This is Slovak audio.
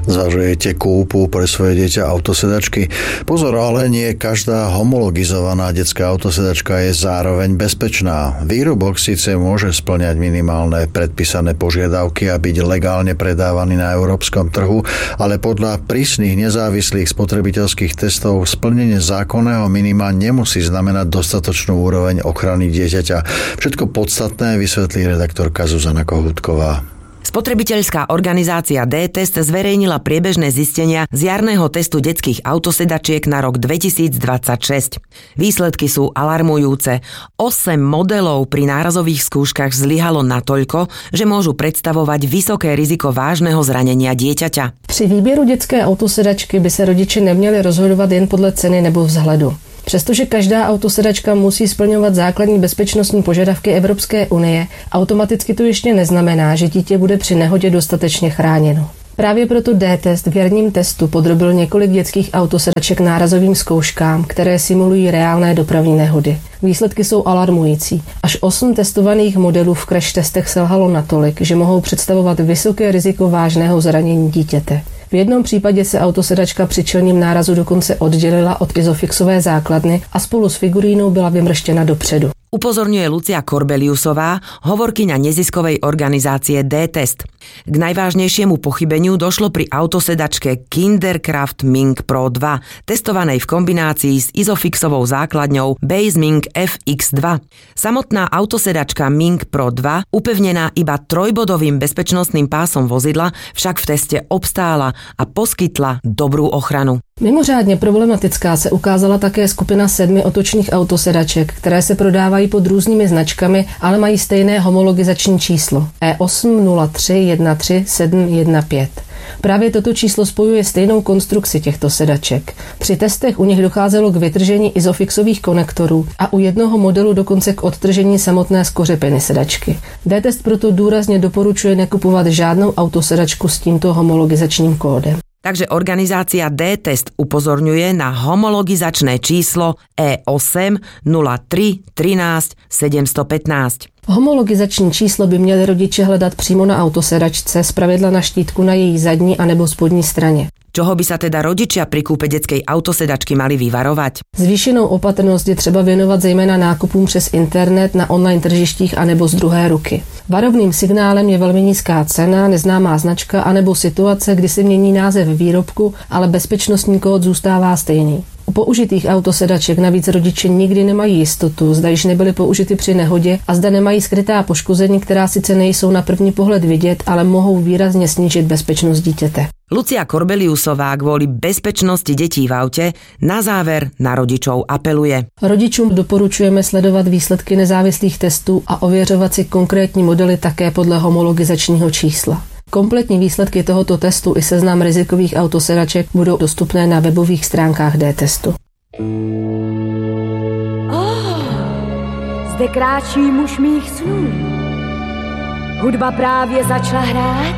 Zvažujete kúpu pre svoje dieťa autosedačky? Pozor, ale nie každá homologizovaná detská autosedačka je zároveň bezpečná. Výrobok síce môže spĺňať minimálne predpísané požiadavky a byť legálne predávaný na európskom trhu, ale podľa prísnych nezávislých spotrebiteľských testov splnenie zákonného minima nemusí znamenať dostatočnú úroveň ochrany dieťaťa. Všetko podstatné vysvetlí redaktorka Zuzana Kohútková. Spotrebiteľská organizácia D-Test zverejnila priebežné zistenia z jarného testu detských autosedačiek na rok 2026. Výsledky sú alarmujúce. 8 modelov pri nárazových skúškach zlyhalo natoľko, že môžu predstavovať vysoké riziko vážneho zranenia dieťaťa. Při výběru dětské autosedačky by se rodiče neměli rozhodovat jen podle ceny nebo vzhledu. Přestože každá autosedačka musí splňovat základní bezpečnostní požadavky Evropské unie, automaticky to ještě neznamená, že dítě bude při nehodě dostatečně chráněno. Právě proto D-Test v jarním testu podrobil několik dětských autosedaček nárazovým zkouškám, které simulují reálné dopravní nehody. Výsledky jsou alarmující. Až 8 testovaných modelů v crash testech selhalo natolik, že mohou představovat vysoké riziko vážného zranění dítěte. V jednom případě se autosedačka při čelním nárazu dokonce oddělila od izofixové základny a spolu s figurínou byla vymrštěna dopředu. Upozorňuje Lucia Korbeliusová, hovorkyňa neziskovej organizácie D-Test. K najvážnejšiemu pochybeniu došlo pri autosedačke Kinderkraft Mink Pro 2, testovanej v kombinácii s izofixovou základňou Base Mink FX2. Samotná autosedačka Mink Pro 2, upevnená iba trojbodovým bezpečnostným pásom vozidla, však v teste obstála a poskytla dobrú ochranu. Mimořádně problematická se ukázala také skupina 7 otočných autosedaček, které se prodávají pod různými značkami, ale mají stejné homologizační číslo E803131715. Právě toto číslo spojuje stejnou konstrukci těchto sedaček. Při testech u nich docházelo k vytržení izofixových konektorů a u jednoho modelu dokonce k odtržení samotné skořepiny sedačky. D-Test proto důrazně doporučuje nekupovat žádnou autosedačku s tímto homologizačním kódem. Takže organizácia D-Test upozorňuje na homologizačné číslo E803131715. Homologizační číslo by měli rodiče hledat přímo na autosedačce, zpravidla na štítku na její zadní anebo spodní straně. Čoho by sa teda rodičia pri kúpe detskej autosedačky mali vyvarovať? Zvýšenou opatrnost je třeba věnovat zejména nákupům přes internet na online tržištích anebo z druhé ruky. Varovným signálem je velmi nízká cena, neznámá značka anebo situace, kdy se mění název výrobku, ale bezpečnostní kód zůstává stejný. U použitých autosedaček navíc rodiče nikdy nemají jistotu, zda již nebyly použity při nehodě a zda nemají skrytá poškození, která sice nejsou na první pohled vidět, ale mohou výrazně snížit bezpečnost dítěte. Lucia Korbeliusová kvôli bezpečnosti detí v aute na záver na rodičov apeluje. Rodičům doporučujeme sledovat výsledky nezávislých testů a ověřovat si konkrétní modely také podle homologizačního čísla. Kompletní výsledky tohoto testu i seznam rizikových autosedaček budou dostupné na webových stránkách D-Testu. Zde kráčí muž mých snů. Hudba právě začala hrát